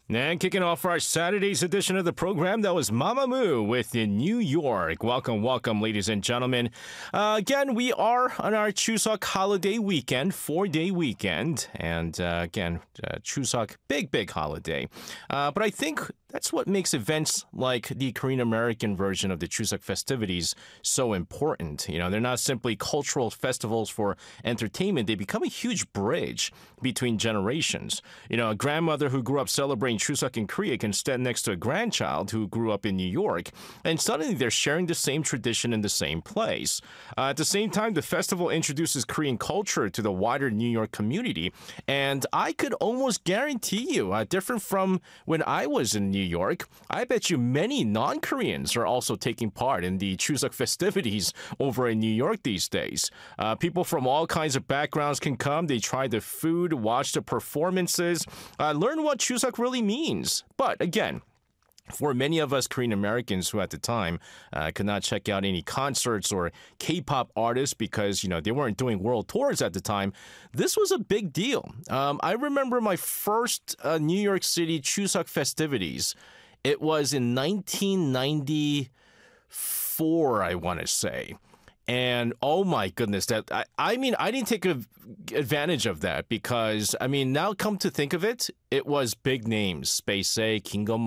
And kicking off our Saturday's edition of the program, that was Mamamoo with New York. Welcome, welcome, ladies and gentlemen. Again, we are on our Chuseok holiday weekend, 4-day weekend. And again, Chuseok, big holiday. But I think that's what makes events like the Korean American version of the Chuseok festivities so important. You know, they're not simply cultural festivals for entertainment. They become a huge bridge between generations. You know, a grandmother who grew up celebrating Chuseok in Korea can stand next to a grandchild who grew up in New York, and suddenly they're sharing the same tradition in the same place. At the same time, the festival introduces Korean culture to the wider New York community, and I could almost guarantee you, different from when I was in New York, I bet you many non-Koreans are also taking part in the Chuseok festivities over in New York these days. People from all kinds of backgrounds can come. They try the food, watch the performances, learn what Chuseok really means. But again, for many of us Korean Americans who at the time could not check out any concerts or K-pop artists because, you know, they weren't doing world tours at the time, this was a big deal. I remember my first New York City Chuseok festivities. It was in 1994, I want to say. And oh my goodness, I mean, I didn't take advantage of that because, I mean, now come to think of it, it was big names, Space A, King